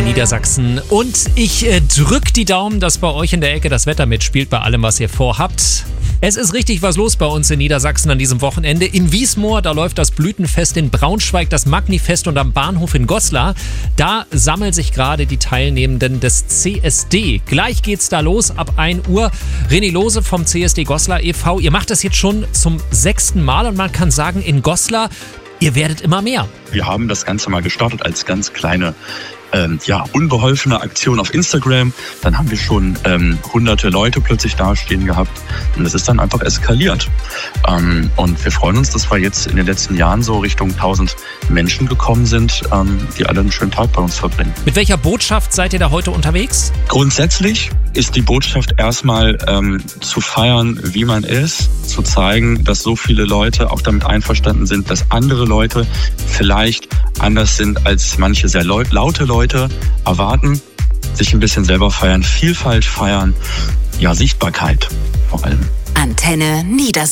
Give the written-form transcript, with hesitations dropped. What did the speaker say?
Niedersachsen. Und ich drück die Daumen, dass bei euch in der Ecke das Wetter mitspielt, bei allem, was ihr vorhabt. Es ist richtig was los bei uns in Niedersachsen an diesem Wochenende. In Wiesmoor, da läuft das Blütenfest, in Braunschweig das Magnifest und am Bahnhof in Goslar, da sammeln sich gerade die Teilnehmenden des CSD. Gleich geht's da los ab 1 Uhr. René Lose vom CSD Goslar e.V., ihr macht das jetzt schon zum 6. Mal und man kann sagen, in Goslar, ihr werdet immer mehr. Wir haben das Ganze mal gestartet als ganz kleine, unbeholfene Aktion auf Instagram. Dann haben wir schon hunderte Leute plötzlich dastehen gehabt und es ist dann einfach eskaliert. Und wir freuen uns, dass wir jetzt in den letzten Jahren so Richtung 1000 Menschen gekommen sind, die alle einen schönen Tag bei uns verbringen. Mit welcher Botschaft seid ihr da heute unterwegs? Grundsätzlich ist die Botschaft erstmal zu feiern, wie man ist, zu zeigen, dass so viele Leute auch damit einverstanden sind, dass andere Leute vielleicht anders sind, als manche sehr laute Leute erwarten, sich ein bisschen selber feiern, Vielfalt feiern, ja, Sichtbarkeit vor allem. Antenne Niedersachsen.